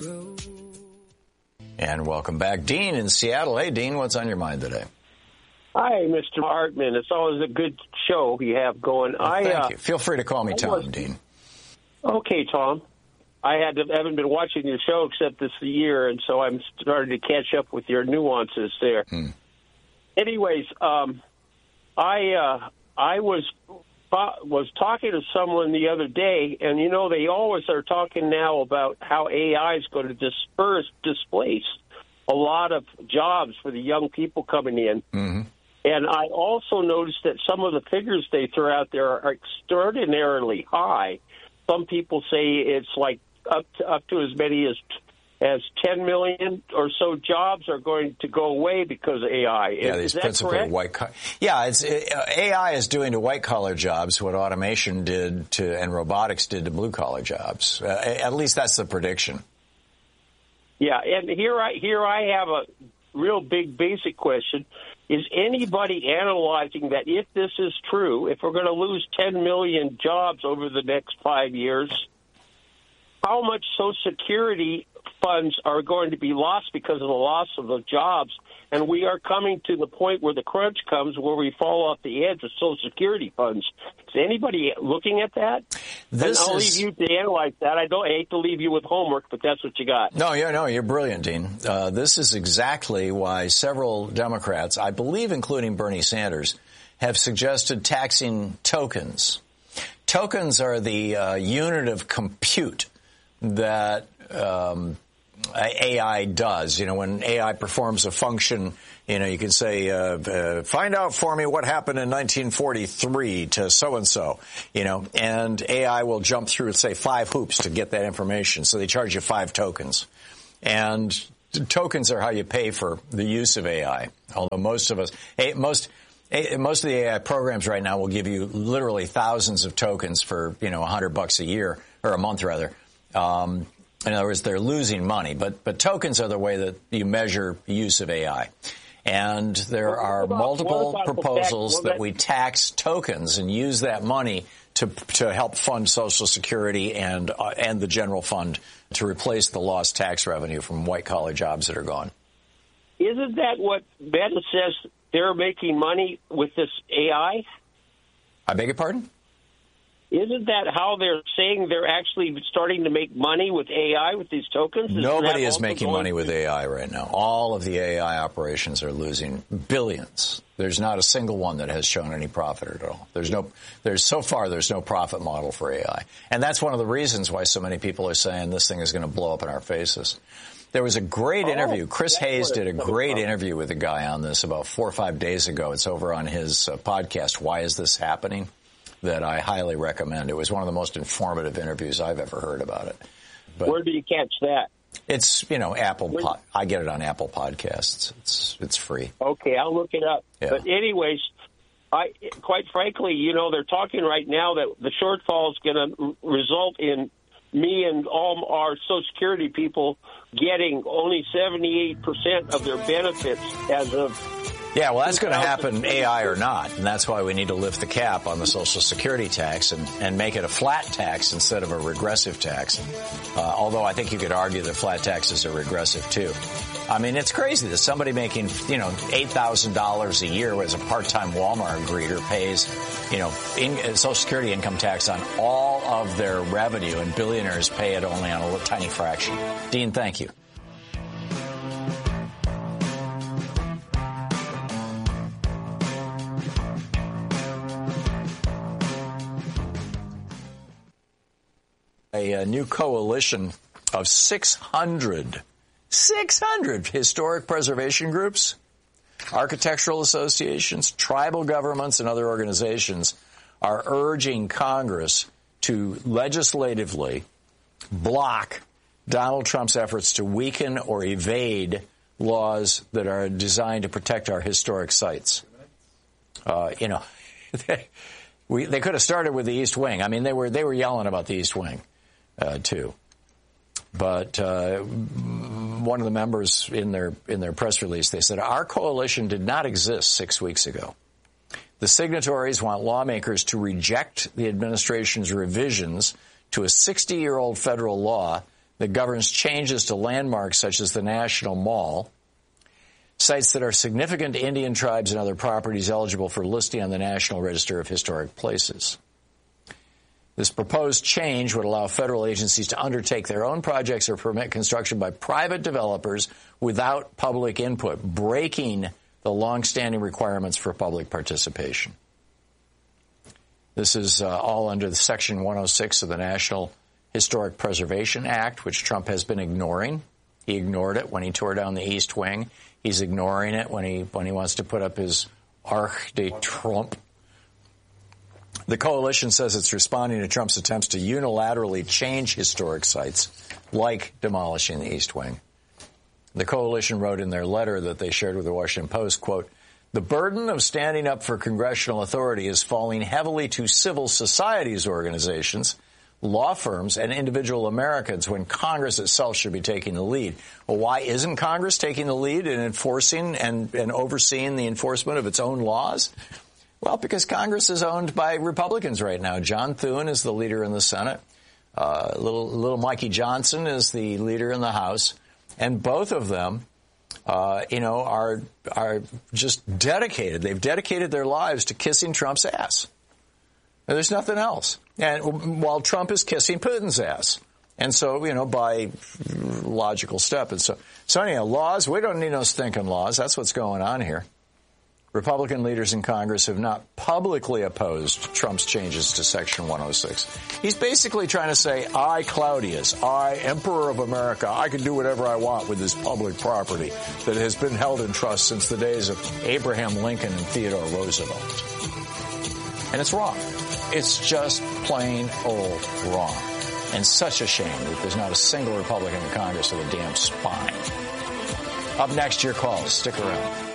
And welcome back. Dean in Seattle. Hey, Dean, what's on your mind today? Hi, Mr. Hartman. It's always a good show you have going. Thank you. Feel free to call me Tom, Dean. Okay, Tom. Haven't been watching your show except this year, and so I'm starting to catch up with your nuances there. Anyways, I was talking to someone the other day, and, you know, they always are talking now about how AI is going to displace a lot of jobs for the young people coming in. Mm-hmm. And I also noticed that some of the figures they throw out there are extraordinarily high. Some people say it's like up to as many as 10 million or so jobs are going to go away because of AI. Yeah, these principally white collar. Yeah, AI is doing to white collar jobs what automation did to and robotics did to blue collar jobs. At least that's the prediction. Yeah, and here I have a real big basic question. Is anybody analyzing that if this is true, if we're going to lose 10 million jobs over the next 5 years, how much Social Security funds are going to be lost because of the loss of the jobs? And we are coming to the point where the crunch comes, where we fall off the edge of Social Security funds. Is anybody looking at that? I'll leave you to analyze that. I hate to leave you with homework, but that's what you got. No, you're brilliant, Dean. This is exactly why several Democrats, I believe including Bernie Sanders, have suggested taxing tokens. Tokens are the unit of compute that AI does. You know, when AI performs a function, you know, you can say, find out for me what happened in 1943 to so-and-so, you know, and AI will jump through, say, 5 hoops to get that information. So they charge you 5 tokens. And tokens are how you pay for the use of AI. Although most of the AI programs right now will give you literally thousands of tokens for, you know, $100 a year, or a month rather. In other words, they're losing money, but tokens are the way that you measure use of AI. And there are multiple proposals that we tax tokens and use that money to help fund Social Security and the general fund to replace the lost tax revenue from white-collar jobs that are gone. Isn't that what Meta says they're making money with this AI? I beg your pardon? Isn't that how they're saying they're actually starting to make money with AI with these tokens? Nobody is making money with AI right now. All of the AI operations are losing billions. There's not a single one that has shown any profit at all. There's no profit model for AI. And that's one of the reasons why so many people are saying this thing is going to blow up in our faces. There was a great interview. Chris Hayes did a great interview with a guy on this about 4 or 5 days ago. It's over on his podcast, Why Is This Happening? That I highly recommend. It was one of the most informative interviews I've ever heard about it. But where do you catch that? It's, you know, I get it on Apple Podcasts. It's free. Okay, I'll look it up. Yeah. But anyways, quite frankly, you know, they're talking right now that the shortfall is going to result in me and all our Social Security people getting only 78% of their benefits as of... Yeah, well, that's going to happen, AI or not, and that's why we need to lift the cap on the Social Security tax and make it a flat tax instead of a regressive tax. Although I think you could argue that flat taxes are regressive too. I mean, it's crazy that somebody making, you know, $8,000 a year as a part-time Walmart greeter pays, you know, Social Security income tax on all of their revenue, and billionaires pay it only on a tiny fraction. Dean, thank you. A new coalition of 600 historic preservation groups, architectural associations, tribal governments, and other organizations are urging Congress to legislatively block Donald Trump's efforts to weaken or evade laws that are designed to protect our historic sites. You know, they could have started with the East Wing. I mean, they were yelling about the East Wing. Too. But one of the members in their press release, they said, our coalition did not exist 6 weeks ago. The signatories want lawmakers to reject the administration's revisions to a 60-year-old federal law that governs changes to landmarks such as the National Mall, sites that are significant to Indian tribes and other properties eligible for listing on the National Register of Historic Places. This proposed change would allow federal agencies to undertake their own projects or permit construction by private developers without public input, breaking the long-standing requirements for public participation. This is all under the Section 106 of the National Historic Preservation Act, which Trump has been ignoring. He ignored it when he tore down the East Wing. He's ignoring it when he wants to put up his Arc de Trump. The coalition says it's responding to Trump's attempts to unilaterally change historic sites, like demolishing the East Wing. The coalition wrote in their letter that they shared with the Washington Post, quote, "The burden of standing up for congressional authority is falling heavily to civil society's organizations, law firms, and individual Americans when Congress itself should be taking the lead." Well, why isn't Congress taking the lead in enforcing and overseeing the enforcement of its own laws? Well, because Congress is owned by Republicans right now. John Thune is the leader in the Senate. Little Mikey Johnson is the leader in the House. And both of them, are just dedicated. They've dedicated their lives to kissing Trump's ass. And there's nothing else. And while Trump is kissing Putin's ass. And so, by logical step. And so anyhow, laws, we don't need no stinking laws. That's what's going on here. Republican leaders in Congress have not publicly opposed Trump's changes to Section 106. He's basically trying to say, I, Claudius, I, Emperor of America, I can do whatever I want with this public property that has been held in trust since the days of Abraham Lincoln and Theodore Roosevelt. And it's wrong. It's just plain old wrong. And such a shame that there's not a single Republican in Congress with a damn spine. Up next, your calls. Stick around.